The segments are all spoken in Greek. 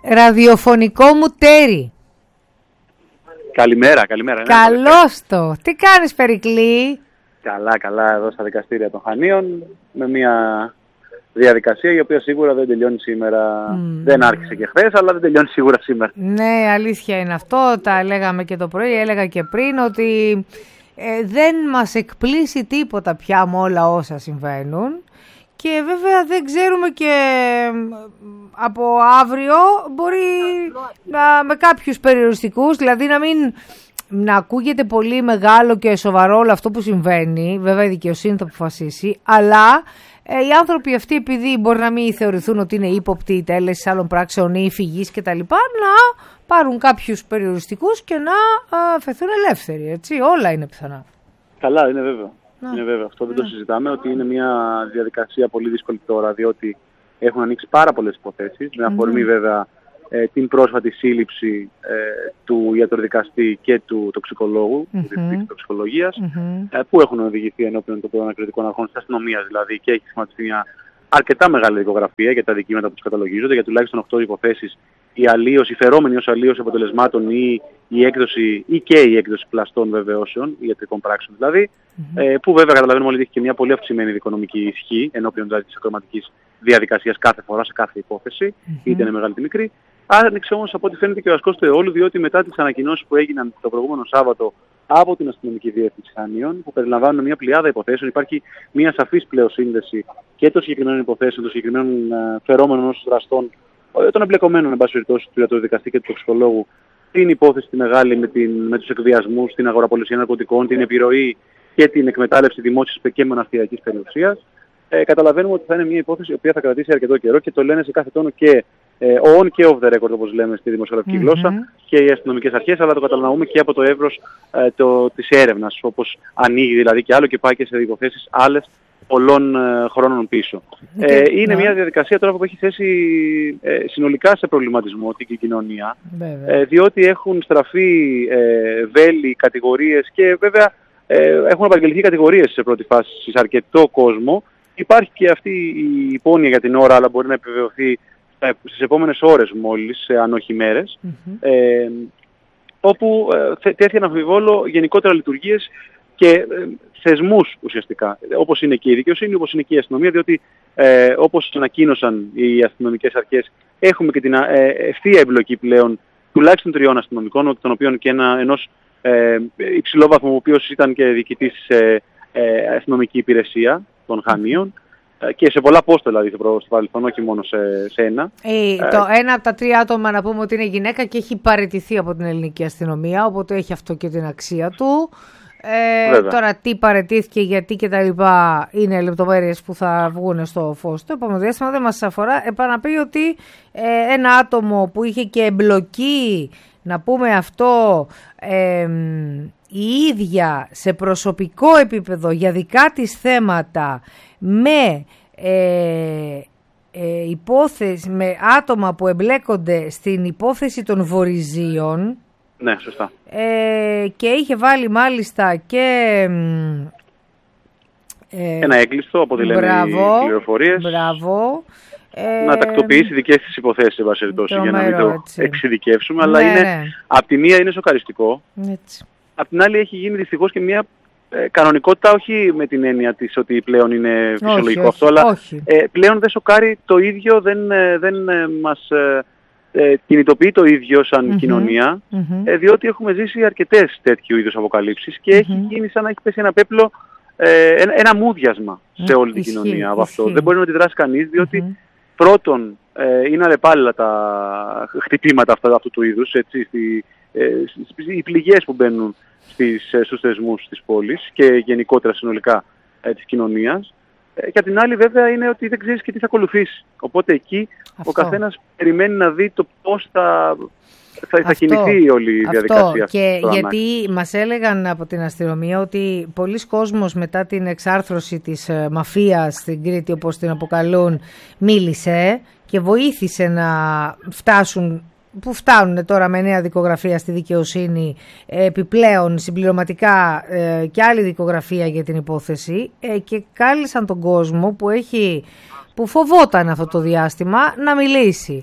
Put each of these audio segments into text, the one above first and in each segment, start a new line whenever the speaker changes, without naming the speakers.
ραδιοφωνικό μου τέρι.
Καλημέρα.
Καλώς το. Τι κάνεις, Περικλή?
Καλά, εδώ στα δικαστήρια των Χανίων, με μια διαδικασία η οποία σίγουρα δεν τελειώνει σήμερα. Δεν άρχισε και χθες, αλλά δεν τελειώνει σίγουρα σήμερα.
Ναι, αλήθεια είναι αυτό. Τα λέγαμε και το πρωί, έλεγα και πριν ότι δεν μας εκπλήσει τίποτα πια με όλα όσα συμβαίνουν. Και βέβαια δεν ξέρουμε και από αύριο μπορεί με κάποιους περιοριστικούς, δηλαδή να ακούγεται πολύ μεγάλο και σοβαρό όλο αυτό που συμβαίνει. Βέβαια η δικαιοσύνη θα αποφασίσει, αλλά οι άνθρωποι αυτοί, επειδή μπορεί να μην θεωρηθούν ότι είναι ύποπτοι τέλεση άλλων πράξεων ή φυγής κτλ., να πάρουν κάποιους περιοριστικούς και να φεθούν ελεύθεροι. Έτσι, όλα είναι πιθανά.
Καλά, είναι βέβαιο. Είναι βέβαιο. Αυτό δεν το συζητάμε, ότι είναι μια διαδικασία πολύ δύσκολη τώρα, διότι έχουν ανοίξει πάρα πολλές υποθέσεις, με αφορμή βέβαια την πρόσφατη σύλληψη του ιατροδικαστή και του τοξικολόγου, του διευθυντή τοξικολογίας, που έχουν οδηγηθεί ενώπιον των ανακριτικών αρχών της αστυνομίας δηλαδή, και έχει σχηματιστεί μια αρκετά μεγάλη δικογραφία για τα δικήματα που τους καταλογίζονται, για τουλάχιστον 8 υποθέσεις, η φερόμενη ως αλλίωση αποτελεσμάτων ή η έκδοση ή και η έκδοση πλαστών βεβαιώσεων, ιατρικών πράξεων δηλαδή, που βέβαια καταλαβαίνουμε όλοι ότι έχει και μια πολύ αυξημένη δικονομική ισχύ ενώπιον δηλαδή της ακροματικής διαδικασίας κάθε φορά, σε κάθε υπόθεση, είτε είναι μεγάλη είτε μικρή. Άνοιξε όμως από ό,τι φαίνεται και ο ασκός του αιώλου, διότι μετά τις ανακοινώσεις που έγιναν το προηγούμενο Σάββατο από την Αστυνομική Διεύθυνση Χανίων, που περιλαμβάνουν μια πλειάδα υποθέσεων, υπάρχει μια σαφής πλέον σύνδεση και των συγκεκριμένων υποθέσεων, των συγκεκριμένων φερόμενων ως δραστών, των εμπλεκομένων εν πάση περιπτώσει του ιατροδικαστή και του τοξικολόγου, την υπόθεση τη μεγάλη με τους εκβιασμούς, την αγοραπολισία ναρκωτικών, την επιρροή και την εκμετάλλευση δημόσιας και μοναστηριακής περιουσίας. Καταλαβαίνουμε ότι θα είναι μια υπόθεση η οποία θα κρατήσει αρκετό καιρό και το λένε σε κάθε τόνο και on και off the record, όπως λέμε στη δημοσιογραφική γλώσσα, και οι αστυνομικές αρχές, αλλά το καταλαβαίνουμε και από το εύρος της έρευνας, όπως ανοίγει δηλαδή και άλλο και πάει και σε υποθέσεις άλλες πολλών χρόνων πίσω. Είναι μια διαδικασία τώρα που έχει θέσει συνολικά σε προβληματισμό την κοινωνία, διότι έχουν στραφεί βέλη, κατηγορίες και βέβαια έχουν απαγγελθεί κατηγορίες σε πρώτη φάση σε αρκετό κόσμο. Υπάρχει και αυτή η υπόνοια για την ώρα, αλλά μπορεί να επιβεβαιωθεί στις επόμενες ώρες μόλις, αν όχι μέρες, όπου τέθηκαν αμφιβόλο γενικότερα λειτουργίες και θεσμούς ουσιαστικά, όπως είναι και η δικαιοσύνη, όπως είναι και η αστυνομία, διότι όπως ανακοίνωσαν οι αστυνομικές αρχές, έχουμε και την ευθεία εμπλοκή πλέον τουλάχιστον 3 αστυνομικών, των οποίων και ενός υψηλόβαθμου, ο οποίος ήταν και διοικητής σε αστυνομική υπηρεσία των Χανίων, και σε πολλά πόστα δηλαδή στο παρελθόν, όχι μόνο σε ένα.
Ένα από τα 3 άτομα να πούμε ότι είναι γυναίκα και έχει παραιτηθεί από την ελληνική αστυνομία, οπότε έχει αυτό και την αξία του. Τώρα τι παραιτήθηκε, γιατί και τα λοιπά είναι λεπτομέρειες που θα βγουν στο φως. Το επόμενο διάστημα δεν μας αφορά. Επαναπεί ότι ένα άτομο που είχε και εμπλοκή, να πούμε αυτό, η ίδια σε προσωπικό επίπεδο για δικά της θέματα με υπόθεση, με άτομα που εμπλέκονται στην υπόθεση των Βορειζίων.
Ναι, σωστά.
Και είχε βάλει μάλιστα και
ένα έγκλειστο από ό,τι λένε οι πληροφορίες.
Μπράβο.
Να τακτοποιήσει δικές της υποθέσεις, σε βάση περιπτώσει, για να μην το εξειδικεύσουμε. Αλλά απ' τη μία είναι σοκαριστικό. Έτσι. Απ' την άλλη έχει γίνει δυστυχώς και μια κανονικότητα, όχι με την έννοια της ότι πλέον είναι φυσιολογικό αυτό, αλλά πλέον δεν σοκάρει το ίδιο, δεν μας κινητοποιεί το ίδιο σαν κοινωνία, διότι έχουμε ζήσει αρκετές τέτοιου είδους αποκαλύψεις και έχει γίνει σαν να έχει πέσει ένα πέπλο, ένα μούδιασμα σε όλη την κοινωνία από αυτό. Δεν μπορεί να αντιδράσει κανείς, διότι πρώτον είναι αλλεπάλληλα τα χτυπήματα αυτού του είδους, έτσι, οι πληγές που μπαίνουν στους θεσμούς της πόλης και γενικότερα συνολικά της κοινωνίας. Και απ' την άλλη βέβαια είναι ότι δεν ξέρεις και τι θα ακολουθήσει. Οπότε εκεί ο καθένας περιμένει να δει το πώς θα κινηθεί όλη η διαδικασία.
Και γιατί μας έλεγαν από την αστυνομία ότι πολλοί κόσμος μετά την εξάρθρωση της μαφίας στην Κρήτη, όπως την αποκαλούν, μίλησε και βοήθησε να φτάσουν, που φτάνουν τώρα με νέα δικογραφία στη δικαιοσύνη, επιπλέον συμπληρωματικά και άλλη δικογραφία για την υπόθεση, και κάλεσαν τον κόσμο που φοβόταν αυτό το διάστημα να μιλήσει.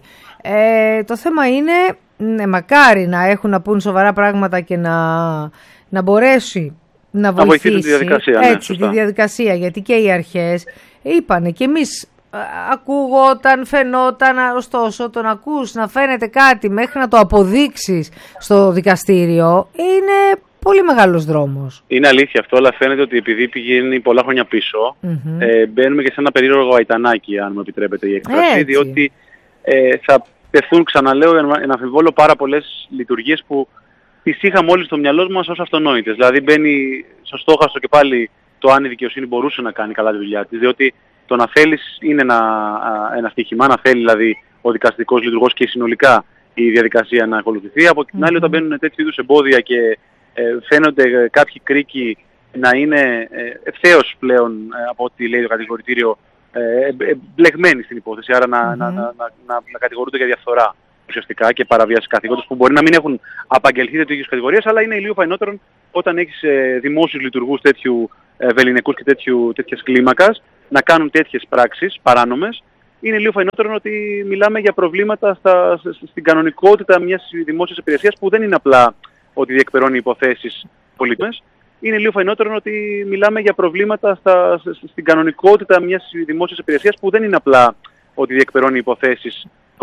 Το θέμα είναι, μακάρι να έχουν να πούν σοβαρά πράγματα και να μπορέσει να βοηθήσει
τη διαδικασία,
έτσι, τη διαδικασία, γιατί και οι αρχές είπανε και εμείς ακούγονταν, φαινόταν, ωστόσο το να ακούς να φαίνεται κάτι μέχρι να το αποδείξεις στο δικαστήριο είναι πολύ μεγάλος δρόμος.
Είναι αλήθεια αυτό, αλλά φαίνεται ότι επειδή πηγαίνει πολλά χρόνια πίσω, μπαίνουμε και σε ένα περίεργο γαϊτανάκι, αν μου επιτρέπετε η έκφραση, διότι θα τεθούν, ξαναλέω, εν αμφιβόλω πάρα πολλές λειτουργίες που τις είχαμε όλοι στο μυαλό μας ως αυτονόητες. Δηλαδή μπαίνει στο στόχαστρο και πάλι το αν η δικαιοσύνη μπορούσε να κάνει καλά τη δουλειά της, διότι το να θέλεις είναι ένα στοίχημα, να θέλει δηλαδή ο δικαστικός λειτουργός και συνολικά η διαδικασία να ακολουθηθεί. Από την άλλη, όταν μπαίνουν τέτοιου είδους εμπόδια και φαίνονται κάποιοι κρίκοι να είναι ευθέως πλέον από ό,τι λέει το κατηγορητήριο μπλεγμένοι στην υπόθεση, άρα να κατηγορούνται για διαφθορά ουσιαστικά και παραβίαση καθηκόντων που μπορεί να μην έχουν απαγγελθεί τέτοιου είδους κατηγορίες, αλλά είναι λίγο φαϊνότερον όταν έχεις δημόσιους λειτουργούς τέτοιου βεληνικούς και τέτοιας κλίμακας να κάνουν τέτοιες πράξεις παράνομες. Είναι λίγο φαϊνότερον ότι μιλάμε για προβλήματα στην κανονικότητα μιας δημόσιας υπηρεσίας που δεν είναι απλά ότι διεκπερώνει υποθέσεις πολίτες. Είναι λίγο φαϊνότερον ότι μιλάμε για προβλήματα στην κανονικότητα μιας δημόσιας υπηρεσίας που δεν είναι απλά ότι διεκπερώνει υποθέσεις